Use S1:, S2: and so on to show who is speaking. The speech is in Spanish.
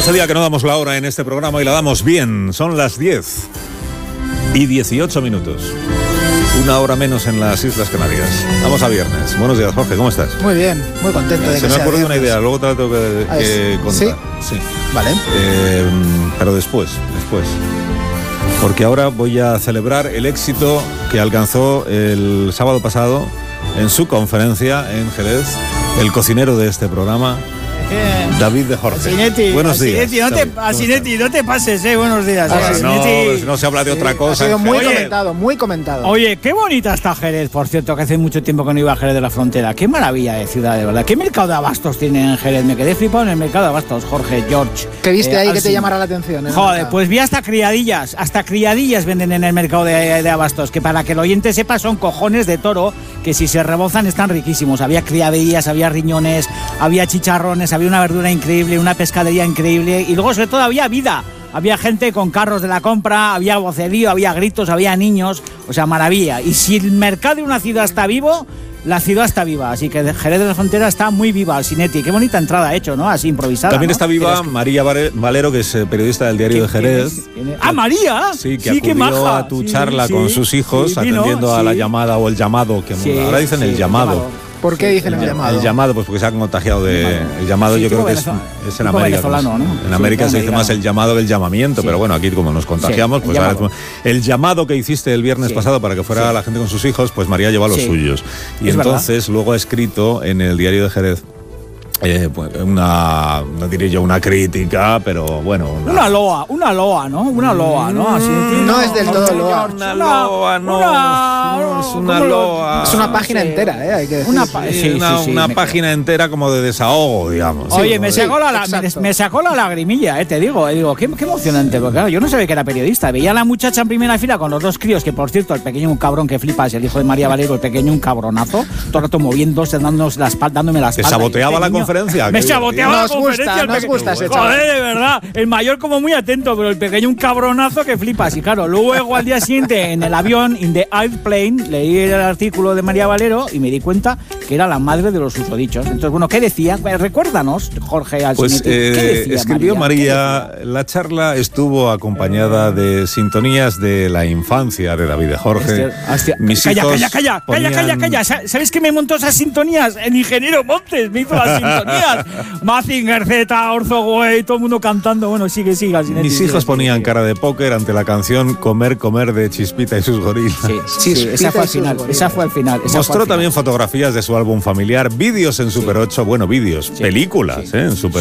S1: Hace día que no damos la hora en este programa y la damos bien. Son las 10:18. Una hora menos en las Islas Canarias. Vamos a viernes. Buenos días, Jorge, ¿cómo estás?
S2: Muy bien, muy contento de que sea.
S1: Se me ha ocurrido una
S2: viernes.
S1: idea, luego te la tengo que contar.
S2: ¿Sí? Vale.
S1: Pero después. Porque ahora voy a celebrar el éxito que alcanzó el sábado pasado en su conferencia en Jerez, el cocinero de este programa, David de Jorge.
S3: Asinetti,
S1: Buenos días.
S3: Asinetti, no te pases, buenos días.
S1: No se habla de otra cosa.
S2: Ha sido muy
S3: Oye,
S2: muy comentado.
S3: Oye, qué bonita está Jerez, por cierto, que hace mucho tiempo que no iba a Jerez de la Frontera. Qué maravilla de ciudad, de verdad. ¿Qué mercado de abastos tiene en Jerez? Me quedé flipado en el mercado de abastos, Jorge, George.
S2: ¿Qué viste ahí que te
S3: Alsina.
S2: llamara la atención?
S3: Joder, pues vi hasta criadillas venden en el mercado de abastos, que para que el oyente sepa son cojones de toro, que si se rebozan están riquísimos. Había criadillas, había riñones, había chicharrones, había una verdura increíble, una pescadería increíble y luego sobre todo había vida. Había gente con carros de la compra, había vocerío, había gritos, había niños, o sea, maravilla. Y si el mercado de una ciudad está vivo, la ciudad está viva, así que Jerez de la Frontera está muy viva, Alsinetti. Qué bonita entrada ha hecho, ¿no? Así improvisada.
S1: También
S3: ¿no?
S1: está viva María Valero, que es periodista del Diario de Jerez.
S3: ¡Ah, María!
S1: Sí, que
S3: qué
S1: acudió
S3: maja.
S1: a tu charla con sus hijos,
S3: sí, vino,
S1: atendiendo a la
S3: sí.
S1: llamada o el llamado, que
S3: Sí,
S1: ahora dicen
S3: sí,
S1: el llamado.
S2: ¿Por qué dicen el llamado?
S1: El llamado, pues porque se han contagiado de... El llamado
S3: Sí,
S1: yo creo
S3: tipo
S1: que es en América.
S3: venezolano, ¿no?
S1: En América
S3: Sí,
S1: se dice más
S3: americano.
S1: el llamado que el llamamiento,
S3: Sí.
S1: pero bueno, aquí como nos contagiamos,
S3: Sí,
S1: pues
S3: el
S1: ahora
S3: llamado.
S1: el llamado que hiciste el viernes
S3: Sí.
S1: pasado para que fuera
S3: Sí.
S1: la gente con sus hijos, pues María lleva los
S3: Sí.
S1: suyos. Y
S3: Es
S1: entonces luego ha escrito en el Diario de Jerez pues no diré yo una crítica, pero bueno...
S3: Una loa, ¿no? Una loa, ¿no? Así,
S2: No es del todo loa.
S1: Una loa, no es una loa.
S2: Es una página entera, hay que decir.
S1: Una página entera como de desahogo, digamos.
S3: Oye,
S2: Sí,
S3: me sacó la lagrimilla, te digo, qué emocionante, porque claro, yo no sabía que era periodista, veía a la muchacha en primera fila con los dos críos, que por cierto, el pequeño un cabrón que flipas, el hijo de María Valero, el pequeño un cabronazo, todo el rato moviéndose, dándome la espalda.
S1: ¿Te saboteaba la conferencia?
S3: Me saboteaba la conferencia.
S2: Nos gusta ese chaval.
S3: Joder, de verdad, el mayor como muy atento, pero el pequeño un cabronazo que flipas, y claro, luego al día siguiente en el avión, in the airplane, leí el artículo de María Valero y me di cuenta que era la madre de los susodichos. Entonces, bueno, ¿qué decía? Recuérdanos, Jorge Alsinetti.
S1: Pues
S3: ¿Qué decía
S1: escribió María,
S3: ¿Qué
S1: la charla estuvo acompañada de sintonías de la infancia de David de Jorge.
S3: Hostia.
S1: Mis hijos
S3: Calla.
S1: ponían-
S3: ¿Sabes qué me montó esas sintonías? El ingeniero Montes me hizo las sintonías. Mazinger Z, Orzo Güey, todo el mundo cantando. Bueno, sigue, Alsinetti.
S1: Mis hijos ponían cara de póker ante la canción Comer, de Chispita y sus gorilas.
S3: Sí, esa fue al final.
S1: Mostró también fotografías de su álbum familiar, vídeos en Super 8, bueno, vídeos, películas, en Super